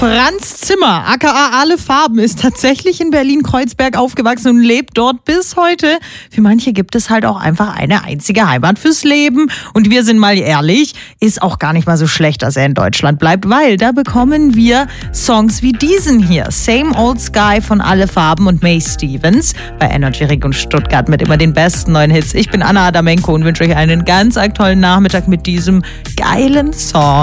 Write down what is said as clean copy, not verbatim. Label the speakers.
Speaker 1: Franz Zimmer, aka Alle Farben, ist tatsächlich in Berlin-Kreuzberg aufgewachsen und lebt dort bis heute. Für manche gibt es halt auch einfach eine einzige Heimat fürs Leben. Und wir sind mal ehrlich, ist auch gar nicht mal so schlecht, dass er in Deutschland bleibt, weil da bekommen wir Songs wie diesen hier. Same Old Sky von Alle Farben und May Stevens bei Energy Region Stuttgart mit immer den besten neuen Hits. Ich bin Anna Adamenko und wünsche euch einen ganz tollen Nachmittag mit diesem geilen Song.